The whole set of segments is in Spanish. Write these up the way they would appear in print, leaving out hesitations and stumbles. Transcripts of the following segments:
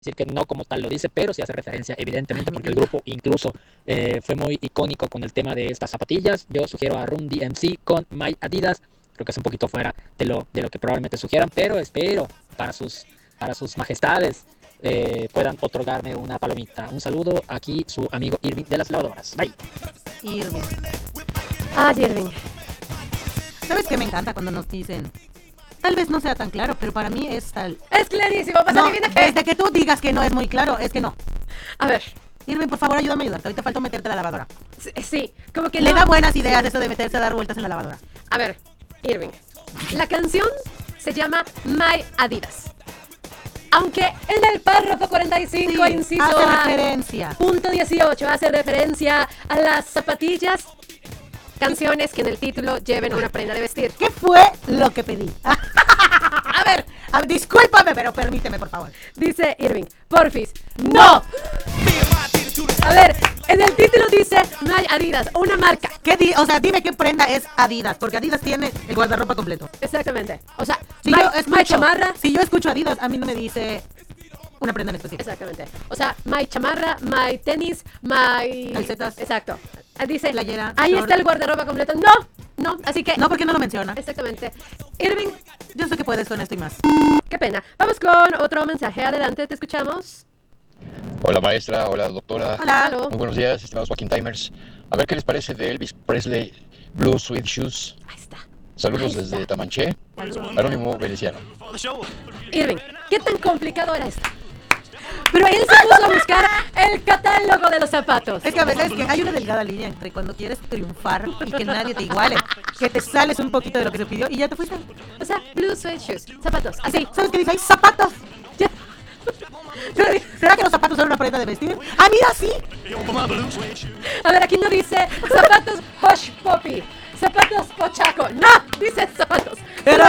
decir que no como tal lo dice, pero sí hace referencia evidentemente porque el grupo incluso fue muy icónico con el tema de estas zapatillas. Yo sugiero a Run DMC con My Adidas. Creo que es un poquito fuera de lo que probablemente sugieran, pero espero para sus majestades puedan otorgarme una palomita. Un saludo, aquí su amigo Irving de las lavadoras. Bye. Irving. Ah, Irving. ¿Sabes qué me encanta cuando nos dicen? Tal vez no sea tan claro, pero para mí es tal. Es clarísimo, pasa, No, adivina qué. desde que tú digas que no es muy claro, es que no. A ver, Irving, por favor, ayúdame a ayudarte. Ahorita falta meterte a la lavadora. sí, como que Le no. da buenas ideas eso de meterse a dar vueltas en la lavadora. A ver, Irving. La canción se llama My Adidas. Aunque en el párrafo 45, Sí, inciso hace A, referencia. punto 18, hace referencia a las zapatillas, canciones que en el título lleven una prenda de vestir. ¿Qué fue lo que pedí? A ver, discúlpame, pero permíteme, por favor. Dice Irving, porfis, ¡no! A ver, en el título dice My Adidas, una marca. O sea, dime qué prenda es Adidas, porque Adidas tiene el guardarropa completo. Exactamente. O sea, Si my, yo my escucho, chamarra. si yo escucho Adidas, a mí no me dice una prenda en específico. Exactamente. O sea, my chamarra, my tenis, my... Calcetas. Exacto. Dice, Playera, ahí short. está el guardarropa completo. No, así que... No, ¿por qué no lo menciona? Exactamente. Irving, Yo sé que puedes con esto y más. qué pena. Vamos con otro mensaje. Adelante, te escuchamos. Hola maestra, hola doctora. Hola. Aló. Muy buenos días, estimados Walking Timers. A ver qué les parece de Elvis Presley, Blue Suede Shoes. Ahí está. Saludos Ahí está. desde Tamanché, Anónimo Veneciano. Irving, ¿qué tan complicado era esto? Pero él se puso a buscar el catálogo de los zapatos. Es que a veces que hay una delgada línea entre cuando quieres triunfar y que nadie te iguale, que te sales un poquito de lo que se pidió y ya te fuiste. O sea, blue suede shoes, zapatos, así. ¿Sabes qué dice ahí? ¡Zapatos! Ya. ¿Será que los zapatos son una prenda de vestir? ¡Ah, mira, sí! A ver, aquí no dice zapatos Hush Poppy, zapatos Pochaco. No, dice zapatos. Pero...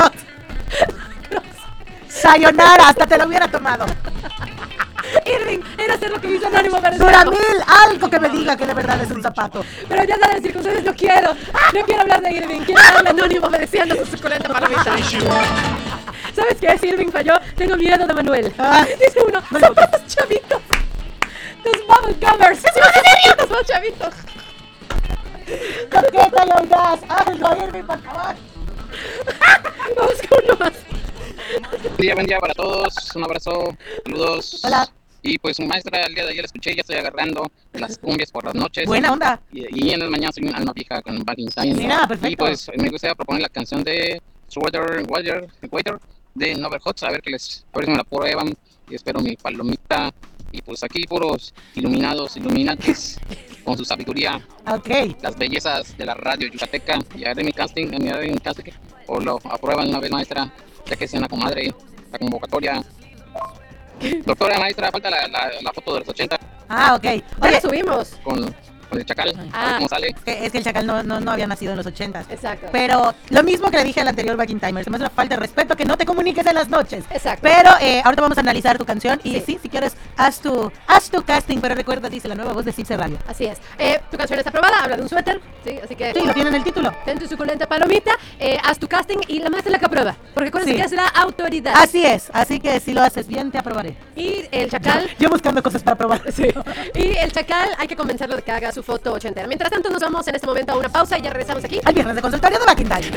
¡Sayonara! Hasta te lo hubiera tomado. Irving, era hacer lo que hizo Anónimo Veneciano. Duramil, algo que me diga que de verdad es un zapato. Pero ya de las circunstancias no quiero. No quiero hablar de Irving. Quiero hablar de Anónimo Veneciano su suculenta palomita. ¿Sabes qué? Si Irving falló, tengo miedo de Manuel. Ah. Dice uno, No, zapatos chavitos. Los bubble covers. Los chavitos. ¿Por qué te lo das? ¡Hazlo, Irving, por favor! Vamos con uno más. Buen día para todos, un abrazo, saludos. Hola. Y pues maestra, el día de ayer escuché, ya estoy agarrando las cumbias por las noches. Buena onda. Y en las mañanas soy una alma vieja con Frankenstein. Mira, perfecto. Y pues me gustaría proponer la canción de Sweater Waiter de Novel Hot, a ver a ver si me la prueban. Y espero mi palomita. Y pues aquí puros iluminatis, con su sabiduría, Ok. las bellezas de la radio yucateca. Y haré mi casting, o lo aprueban una vez maestra, ya que sea una comadre, la convocatoria. Doctora maestra, falta la foto de los 80 Ah, ok. Ya Oye, lo subimos. con el chacal, a ver cómo sale. es que el chacal no había nacido en los 80s. Exacto. Pero lo mismo que le dije al anterior Backing Timer, se me hace una falta de respeto que no te comuniques en las noches. Exacto. Pero ahorita vamos a analizar tu canción y Sí. sí, si quieres, haz tu casting, pero recuerda, dice la nueva voz de Cipse Radio. Así es. Tu canción está aprobada, habla de un suéter. Sí, así que... Sí, lo tiene en el título. Ten tu suculenta palomita, haz tu casting y la maestra la que aprueba. Porque acuérdense Sí. que es la autoridad. Así es, así que si lo haces bien, te aprobaré. Y el chacal... Yo buscando cosas para probar. Sí. Y el chacal hay que convencerlo de que haga su foto ochentera. Mientras tanto nos vamos en este momento a una pausa y ya regresamos aquí. Al viernes de consultorio de Backing Timer.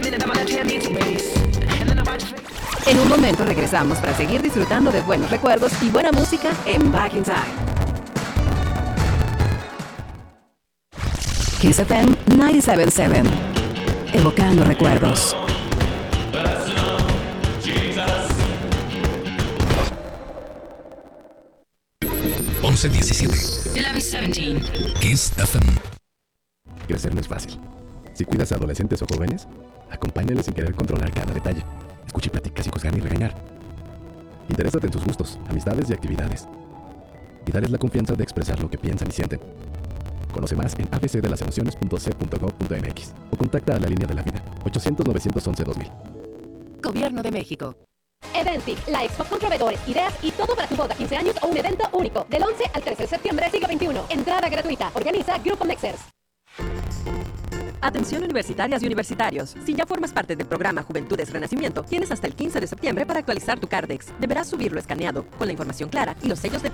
En un momento regresamos para seguir disfrutando de buenos recuerdos y buena música en Back in Time. Kiss FM 97.7. Evocando recuerdos. Once 17. 11:17. Kiss FM. Crecer no es fácil. Si cuidas a adolescentes o jóvenes, acompáñales sin querer controlar cada detalle. Escucha y platica sin juzgar ni regañar. Interésate en sus gustos, amistades y actividades. Y dales la confianza de expresar lo que piensan y sienten. Conoce más en abcdelasemociones.c.gov.mx o contacta a la línea de la vida 800-911-2000. Gobierno de México. Eventic, la expo con proveedores, ideas y todo para tu boda, 15 años o un evento único. Del 11 al 13 de septiembre, siglo XXI. Entrada gratuita. Organiza Grupo Mexers. Atención universitarias y universitarios. Si ya formas parte del programa Juventudes Renacimiento, tienes hasta el 15 de septiembre para actualizar tu Cardex. Deberás subirlo escaneado, con la información clara y los sellos de